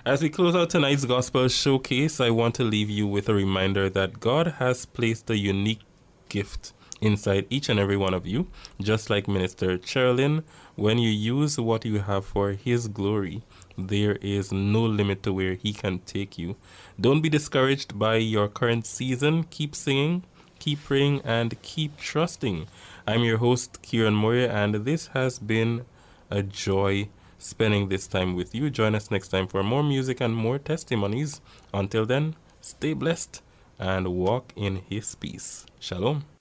As we close out tonight's Gospel Showcase, I want to leave you with a reminder that God has placed a unique gift inside each and every one of you. Just like Minister Cherlin, when you use what you have for His glory, there is no limit to where He can take you. Don't be discouraged by your current season. Keep singing, keep praying, and keep trusting. I'm your host, Kieran Moyer, and this has been a joy spending this time with you. Join us next time for more music and more testimonies. Until then, stay blessed and walk in His peace. Shalom.